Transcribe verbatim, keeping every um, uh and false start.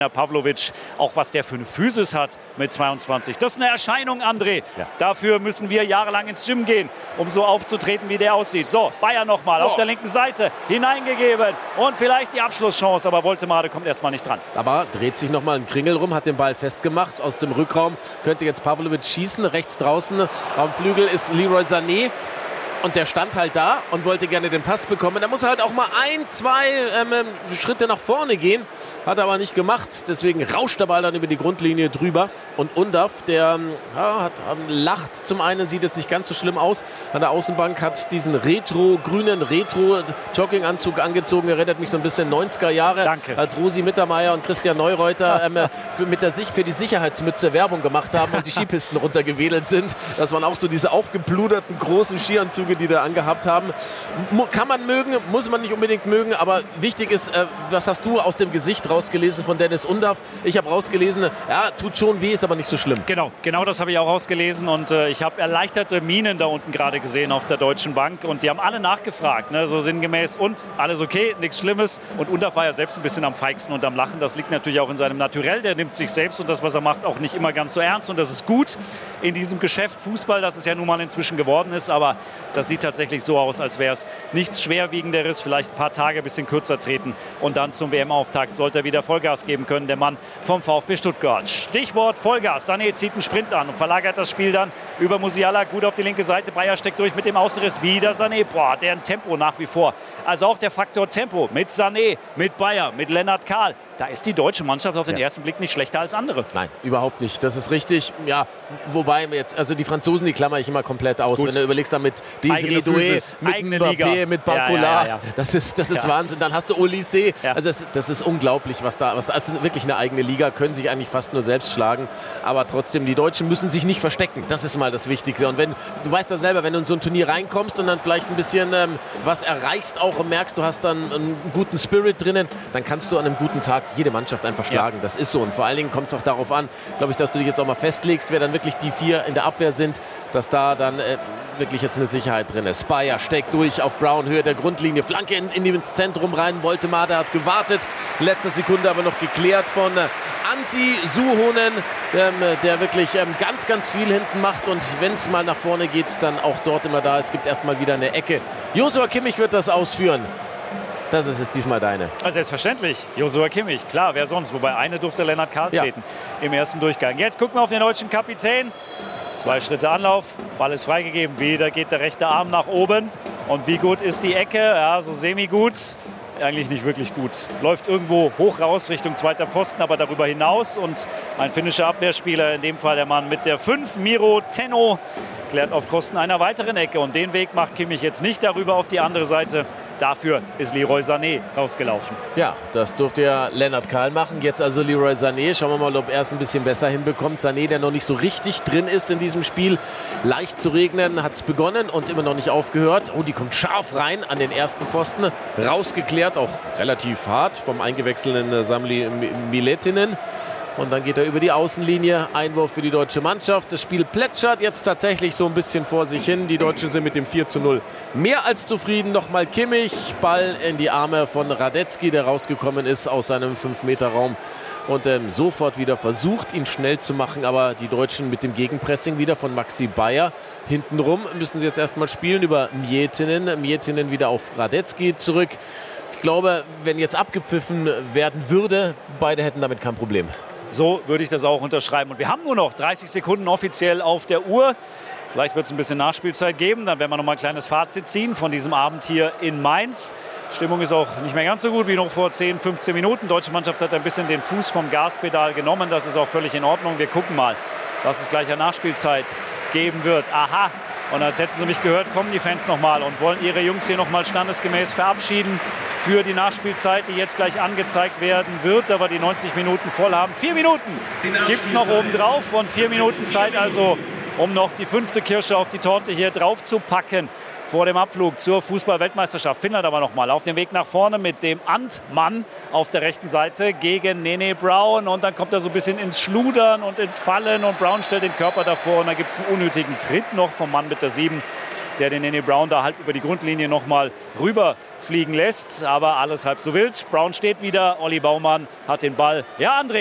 Pavlovic, auch was der für eine Physis hat mit zweiundzwanzig. Das ist eine Erscheinung, André. Ja. Dafür müssen wir jahrelang ins Gym gehen, um so aufzutreten, wie der aussieht. So, Bayer nochmal oh. auf der linken Seite hineingegeben und vielleicht die Abschlusschance, aber Woltemade kommt erstmal nicht dran. Aber dreht sich nochmal ein Kringel rum, hat den Ball festgemacht. Aus dem Rückraum könnte jetzt Pavlovic schießen. Rechts draußen am Flügel ist Leroy Sané. Und der stand halt da und wollte gerne den Pass bekommen. Da muss er halt auch mal ein, zwei ähm, Schritte nach vorne gehen. Hat er aber nicht gemacht. Deswegen rauscht der Ball dann über die Grundlinie drüber. Und Undav, der ja, hat, lacht zum einen, sieht jetzt nicht ganz so schlimm aus. An der Außenbank hat diesen retro-grünen Retro-Jogginganzug angezogen. Erinnert mich so ein bisschen neunziger Jahre. Danke. Als Rosi Mittermeier und Christian Neureuter ähm, für, mit der, für die Sicherheitsmütze Werbung gemacht haben und die Skipisten runtergewedelt sind. Das waren auch so diese aufgepluderten großen Skianzüge, die da angehabt haben. Kann man mögen, muss man nicht unbedingt mögen, aber wichtig ist, äh, was hast du aus dem Gesicht rausgelesen von Dennis Undav? Ich habe rausgelesen, ja, tut schon weh, ist aber nicht so schlimm. Genau, genau das habe ich auch rausgelesen und äh, ich habe erleichterte Mienen da unten gerade gesehen auf der Deutschen Bank und die haben alle nachgefragt, ne, so sinngemäß und alles okay, nichts Schlimmes und Undav war ja selbst ein bisschen am feigsten und am Lachen, das liegt natürlich auch in seinem Naturell, der nimmt sich selbst und das, was er macht, auch nicht immer ganz so ernst und das ist gut in diesem Geschäft Fußball, das es ja nun mal inzwischen geworden ist, aber das sieht tatsächlich so aus, als wäre es nichts Schwerwiegenderes, vielleicht ein paar Tage ein bisschen kürzer treten und dann zum W M-Auftakt sollte er wieder Vollgas geben können, der Mann vom VfB Stuttgart. Stichwort Vollgas. Sané zieht einen Sprint an und verlagert das Spiel dann über Musiala gut auf die linke Seite. Bayer steckt durch mit dem Außenriss. Wieder Sané. Boah, der ein Tempo nach wie vor. Also auch der Faktor Tempo mit Sané, mit Bayer, mit Lennart Kahl. Da ist die deutsche Mannschaft auf den ja. ersten Blick nicht schlechter als andere. Nein, überhaupt nicht. Das ist richtig. Ja, wobei jetzt, also die Franzosen, die klammer ich immer komplett aus. Gut. Wenn du überlegst, damit Desiree Doué, mit eigene Mbappé, Liga. mit Barcola, ja, ja, ja. das ist, das ist ja. Wahnsinn. Dann hast du Olysée. Ja. Also das, das ist unglaublich, was da, was da ist. Wirklich eine eigene Liga, können sich eigentlich fast nur selbst schlagen. Aber trotzdem, die Deutschen müssen sich nicht verstecken. Das ist mal das Wichtigste. Und wenn, du weißt ja selber, wenn du in so ein Turnier reinkommst und dann vielleicht ein bisschen ähm, was erreichst auch und merkst, du hast dann einen guten Spirit drinnen, dann kannst du an einem guten Tag jede Mannschaft einfach schlagen. Ja. Das ist so. Und vor allen Dingen kommt es auch darauf an, glaube ich, dass du dich jetzt auch mal festlegst, wer dann wirklich die vier in der Abwehr sind, dass da dann äh, wirklich jetzt eine Sicherheit drin ist. Bayer steckt durch auf Brown, Höhe der Grundlinie, Flanke in, in ins Zentrum rein. Woltemade hat gewartet, letzte Sekunde aber noch geklärt von äh, Ansi Suhonen, ähm, der wirklich ähm, ganz, ganz viel hinten macht und wenn es mal nach vorne geht, dann auch dort immer da. Es gibt erstmal wieder eine Ecke. Joshua Kimmich wird das ausführen. Das ist jetzt diesmal deine. Also selbstverständlich, Joshua Kimmich, klar, wer sonst? Wobei eine durfte Lennart Kahl treten ja. im ersten Durchgang. Jetzt gucken wir auf den deutschen Kapitän. Zwei Schritte Anlauf, Ball ist freigegeben. Wieder geht der rechte Arm nach oben. Und wie gut ist die Ecke? Ja, so semi-gut. Eigentlich nicht wirklich gut. Läuft irgendwo hoch raus Richtung zweiter Pfosten, aber darüber hinaus. Und ein finnischer Abwehrspieler, in dem Fall der Mann mit der fünf, Miro Tenno, klärt auf Kosten einer weiteren Ecke. Und den Weg macht Kimmich jetzt nicht darüber auf die andere Seite. Dafür ist Leroy Sané rausgelaufen. Ja, das durfte ja Lennart Kahl machen. Jetzt also Leroy Sané. Schauen wir mal, ob er es ein bisschen besser hinbekommt. Sané, der noch nicht so richtig drin ist in diesem Spiel. Leicht zu regnen hat es begonnen und immer noch nicht aufgehört. Oh, die kommt scharf rein an den ersten Pfosten. Rausgeklärt, auch relativ hart vom eingewechselten Samli Miletinen. Und dann geht er über die Außenlinie. Einwurf für die deutsche Mannschaft. Das Spiel plätschert jetzt tatsächlich so ein bisschen vor sich hin. Die Deutschen sind mit dem vier zu null mehr als zufrieden. Nochmal Kimmich. Ball in die Arme von Radetzky, der rausgekommen ist aus seinem fünf Meter Raum. Und ähm, sofort wieder versucht, ihn schnell zu machen. Aber die Deutschen mit dem Gegenpressing wieder von Maxi Bayer. Hintenrum müssen sie jetzt erstmal spielen über Miettinen. Miettinen wieder auf Radetzky zurück. Ich glaube, wenn jetzt abgepfiffen werden würde, beide hätten damit kein Problem. So würde ich das auch unterschreiben. Und wir haben nur noch dreißig Sekunden offiziell auf der Uhr. Vielleicht wird es ein bisschen Nachspielzeit geben. Dann werden wir noch mal ein kleines Fazit ziehen von diesem Abend hier in Mainz. Stimmung ist auch nicht mehr ganz so gut wie noch vor zehn, fünfzehn Minuten. Die deutsche Mannschaft hat ein bisschen den Fuß vom Gaspedal genommen. Das ist auch völlig in Ordnung. Wir gucken mal, was es gleich an Nachspielzeit geben wird. Aha. Und als hätten sie mich gehört, kommen die Fans noch mal und wollen ihre Jungs hier noch mal standesgemäß verabschieden für die Nachspielzeit, die jetzt gleich angezeigt werden wird, aber die neunzig Minuten voll haben. Vier Minuten gibt es noch oben drauf und vier Minuten Zeit also, um noch die fünfte Kirsche auf die Torte hier drauf zu packen vor dem Abflug zur Fußball-Weltmeisterschaft. Finnland aber noch mal auf dem Weg nach vorne mit dem Antmann auf der rechten Seite gegen Nene Brown. Und dann kommt er so ein bisschen ins Schludern und ins Fallen und Brown stellt den Körper davor. Und dann gibt es einen unnötigen Tritt noch vom Mann mit der sieben. der den Nene Brown da halt über die Grundlinie nochmal rüberfliegen lässt. Aber alles halb so wild. Brown steht wieder, Olli Baumann hat den Ball. Ja, André.